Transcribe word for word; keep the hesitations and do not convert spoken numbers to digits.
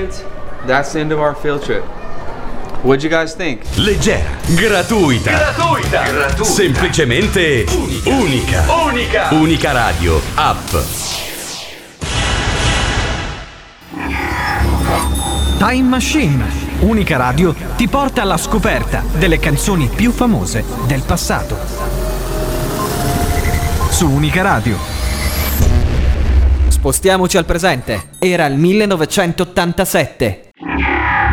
students, that's the end of our field trip. What'd you guys think? Leggera, gratuita, Gratuita. Gratuita. semplicemente unica. Unica. Unica Radio App. Time Machine. Unica Radio ti porta alla scoperta delle canzoni più famose del passato. Su Unica Radio. Spostiamoci al presente. Era il millenovecentottantasette.